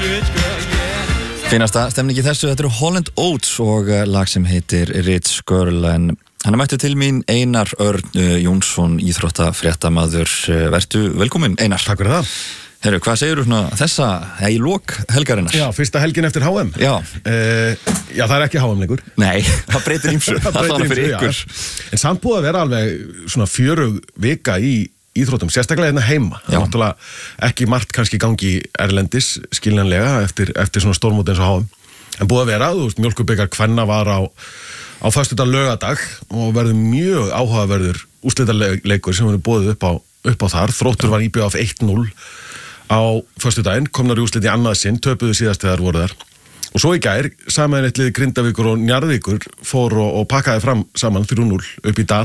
Fínasta stemningi þessu, þetta eru Holland Oates og lag sem heitir Rich Girl, en hann mættu til mín Einar Örn Jónsson, íþróttafréttamaður. Vertu velkominn, Einar. Takk fyrir það. Herru, hvað segirðu svona þessa, í lok helgarinnar? Já, fyrsta helgin eftir HM. Já. Já, það ekki HM lengur. Nei, það breytir ýmsu. Það breytir ýmsu, já. En samt búið að vera alveg svona 4 vika í íþróttum, sérstaklega hérna heima. Það er náttúrulega ekki margt kannski gangi erlendis, skiljanlega, eftir svona stórmót eins og HM. En búið að vera, þú veist, mjólkurbikar kvenna var á föstudag laugardag og verður mjög áhugaverður úrslitaleikur sem verður boðið upp á þar. Þróttur var IBF 1-0 á föstudaginn, komnar í úrslit í annað sinn, töpuðu síðast þegar voru þar. Og svo í gær, sameiginlegt lið Grindavíkur og Njarðvíkur fór og pakkaði fram saman 3-0 upp í Dal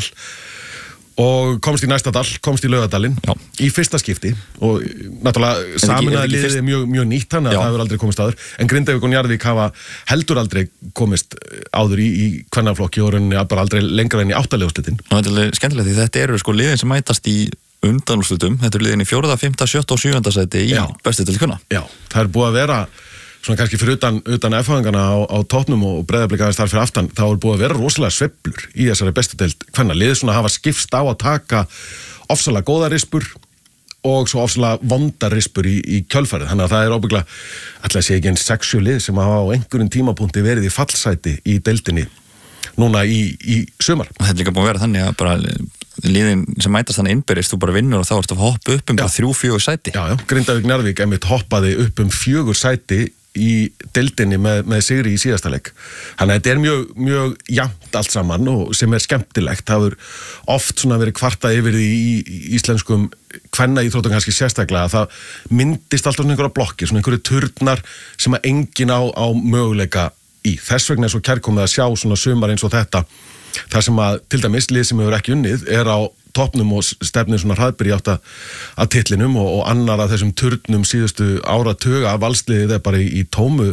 og komst í næsta dal, komst í Laugardalinn í fyrsta skipti og náttúrulega sameinaði liðið mjög nýtt þannig að það hefur aldrei komist áður, en Grindavík og Njarðvík hafa heldur aldrei komist áður í kvennaflokki og rauninni bara aldrei lengra enn í 8 liðslitin. Og þetta er alveg skemmtilegt því þetta eru sko liðin sem mætast í undanúrslitum, þetta eru liðin í 4., 5., 7. og 7. sæti í bestu deild kvenna. Já, það er búið að vera svona kannski fyrir utan F-fangana á toppnum og Breiðablik aðeins þar fyrir aftan, þá er búið að vera rosalega sveiflur í þessari bestu deild kvenna. Liðið svona hafa skipst á að taka ofsalega góða rispur og svo ofsalega vonda rispur í kjölfarið. Þannig að það er ábygglega, ætla að sé ekki en 6 lið sem hafa á einhverjum tímapunkti verið í fallsæti í deildinni núna í sumar. Og þetta er líka búið að vera þannig að bara liðin sem mætast þannig innbyrðist, þú bara vinnur og þá ertu að hoppa upp bara 3-4 sæti. Já, Grindavík Njarðvík einmitt hoppaði upp 4 sæti í deildinni með sigri í síðasta leik. Þannig að þetta er mjög jafnt allt saman og sem er skemmtilegt. Það hefur oft svona verið kvartað yfir því í íslenskum kvennaíþróttum kannski sérstaklega að það myndist alltaf svona einhverja blokkir, svona einhverju turnar sem að enginn á möguleika í. Þess vegna er svo kærkomið að sjá svona sumar eins og þetta, þar sem að til dæmis lið sem hefur ekki unnið er á toppnum og stefnir svona hraðbyr í átt að titlinum og annar af þessum turnum síðustu áratuga af valsliðið er bara í tómu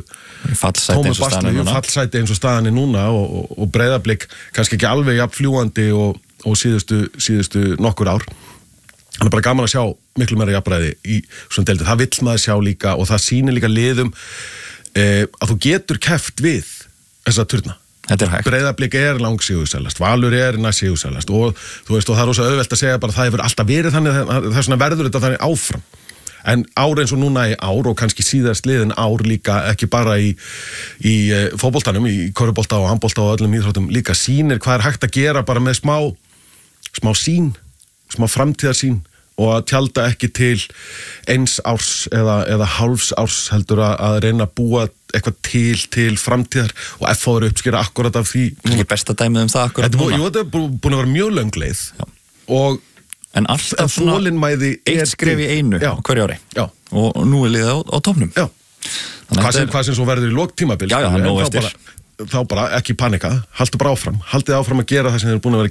fallsæti eins og staðan er núna og Breiðablik kannski ekki alveg jafn fljúandi og síðustu nokkur ár. Hann er bara gaman að sjá miklu meira jafnræði í svona deildi. Það vill maður sjá líka og það sýnir líka liðum að þú getur keppt við þessa turna. Þetta er hægt. Breiðablik er langsígusælast, Valur er næstsígusælast og þú veist og það er rosa auðvelt að segja bara það hefur alltaf verið þannig, það er svona verður þetta þannig áfram. En ár eins og núna í ár og kannski síðast liðin ár líka ekki bara í fótboltanum, í körfubolta og handbolta og öllum íþróttum líka sýnir hvað er hægt að gera bara með smá sýn, smá framtíðarsýn og að tjalda ekki til 1 árs eða hálfs árs heldur að reyna að búa eitthvað til framtíðar og FH eru uppskera akkurat af því. Það er ekki besta dæmið það akkurat núna. Þetta er búin að vera mjög löng leið en alltaf svona eitt skref í einu hverju ári. Já. Og nú er liðið á toppnum. Já. Hvað sem svo verður í lok tímabil. Já, hann nóg eftir. Þá bara ekki panika, haltu bara áfram. Haldið áfram að gera það sem þeir eru búin að vera